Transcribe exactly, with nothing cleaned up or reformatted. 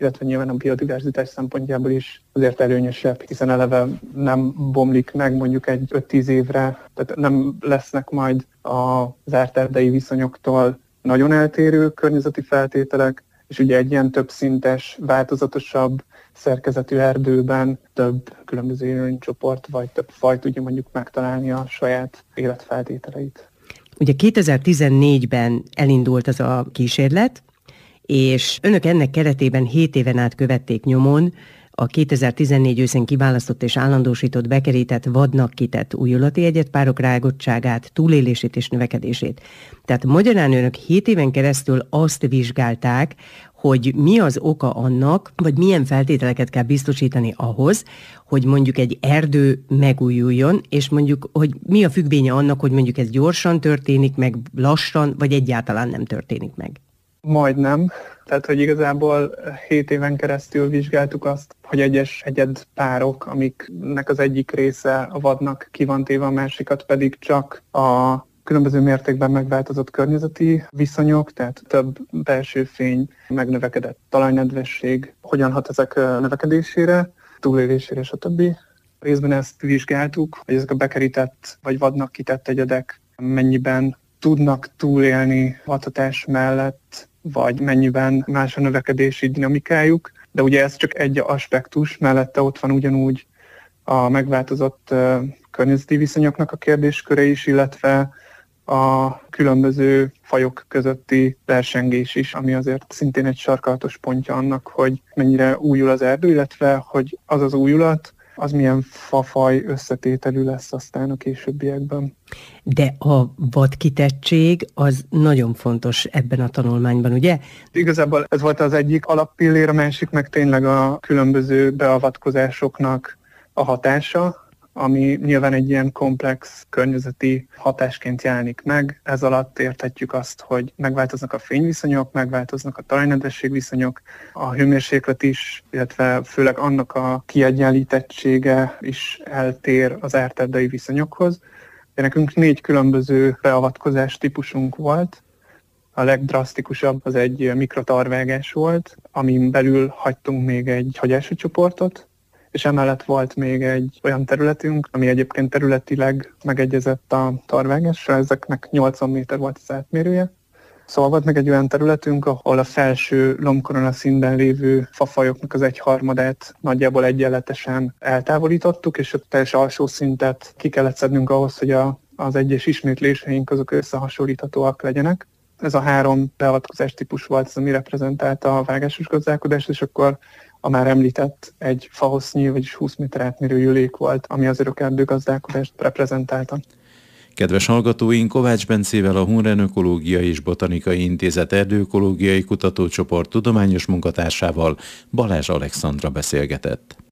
illetve nyilván a biodiverzitás szempontjából is azért előnyösebb, hiszen eleve nem bomlik meg mondjuk egy öt-tíz évre, tehát nem lesznek majd a zárt erdei viszonyoktól nagyon eltérő környezeti feltételek, és ugye egy ilyen többszintes, változatosabb szerkezetű erdőben több különböző élőlénycsoport vagy több faj tudja mondjuk megtalálni a saját életfeltételeit. Ugye kétezer-tizennégyben elindult az a kísérlet, és önök ennek keretében hét éven át követték nyomon a kétezer-tizennégy őszén kiválasztott és állandósított bekerített vadnak kitett újulati egyedpárok rágottságát, túlélését és növekedését. Tehát magyarán önök hét éven keresztül azt vizsgálták, hogy mi az oka annak, vagy milyen feltételeket kell biztosítani ahhoz, hogy mondjuk egy erdő megújuljon, és mondjuk, hogy mi a függvénye annak, hogy mondjuk ez gyorsan történik meg, lassan, vagy egyáltalán nem történik meg. Majdnem. Tehát, hogy igazából hét éven keresztül vizsgáltuk azt, hogy egyes egyed párok, amiknek az egyik része a vadnak ki van téve, a másikat pedig csak a különböző mértékben megváltozott környezeti viszonyok, tehát több belső fény, megnövekedett talajnedvesség, hogyan hat ezek növekedésére, túlélésére, stb. Részben ezt vizsgáltuk, hogy ezek a bekerített vagy vadnak kitett egyedek mennyiben tudnak túlélni vadhatás mellett, vagy mennyiben más a növekedési dinamikájuk. De ugye ez csak egy aspektus, mellette ott van ugyanúgy a megváltozott uh, környezeti viszonyoknak a kérdésköre is, illetve a különböző fajok közötti versengés is, ami azért szintén egy sarkalatos pontja annak, hogy mennyire újul az erdő, illetve hogy az az újulat, az milyen fafaj összetételű lesz aztán a későbbiekben. De a vadkitettség az nagyon fontos ebben a tanulmányban, ugye? Igazából ez volt az egyik alappillér, a másik meg tényleg a különböző beavatkozásoknak a hatása, ami nyilván egy ilyen komplex környezeti hatásként jelenik meg. Ez alatt érthetjük azt, hogy megváltoznak a fényviszonyok, megváltoznak a talajnedvesség viszonyok, a hőmérséklet is, illetve főleg annak a kiegyenlítettsége is eltér az zárt erdei viszonyokhoz. De nekünk négy különböző beavatkozás típusunk volt. A legdrasztikusabb az egy mikrotarvágás volt, amin belül hagytunk még egy hagyási csoportot, és emellett volt még egy olyan területünk, ami egyébként területileg megegyezett a tarvágásra, ezeknek nyolcvan méter volt az átmérője. Szóval volt meg egy olyan területünk, ahol a felső lombkoronaszínben lévő fafajoknak az egyharmadát nagyjából egyenletesen eltávolítottuk, és a teljes alsó szintet ki kellett szednünk ahhoz, hogy a, az egyes ismétléseink azok összehasonlíthatóak legyenek. Ez a három beavatkozás típus volt, ez ami reprezentálta a vágásos gazdálkodást, és akkor a már említett egy fahossznyi, vagyis húsz méter átmérőjű lék volt, ami az örökerdőgazdálkodást reprezentálta. Kedves hallgatóink, Kovács Bencével, a Hunren Ökológiai és Botanikai Intézet erdőökológiai kutatócsoport tudományos munkatársával, Balázs Alexandra beszélgetett.